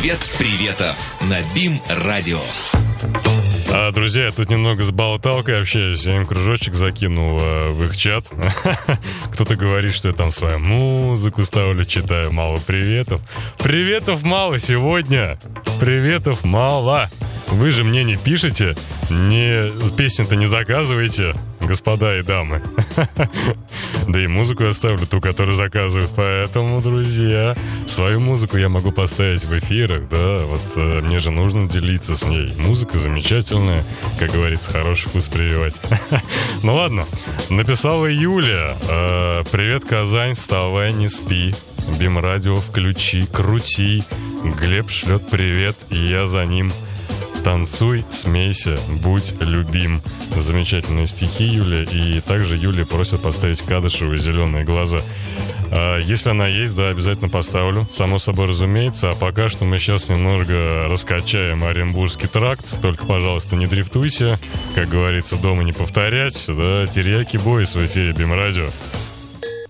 Привет приветов на БИМ-радио. Друзья, я тут немного с болталкой общаюсь. Я им кружочек закинул в их чат. Кто-то говорит, что я там свою музыку ставлю, читаю. Мало приветов. Приветов мало сегодня. Приветов мало. Вы же мне не пишете, песни-то не заказываете, господа и дамы. Да и музыку я ставлю, ту, которую заказывают. Поэтому, друзья, свою музыку я могу поставить в эфирах, да. Вот мне же нужно делиться с ней. Музыка замечательная, как говорится, хороший вкус прививать. Ну ладно, написала Юля. Привет, Казань, вставай, не спи. БИМ-радио включи, крути. Глеб шлет привет, и я за ним. Танцуй, смейся, будь любим. Замечательные стихи Юли. И также Юля просит поставить Кадышеву «Зеленые глаза». Если она есть, да, обязательно поставлю. Само собой разумеется. А пока что мы сейчас немного раскачаем Оренбургский тракт. Только, пожалуйста, не дрифтуйте. Как говорится, дома не повторять. Да, Терьяки Бойс в эфире БИМ-радио.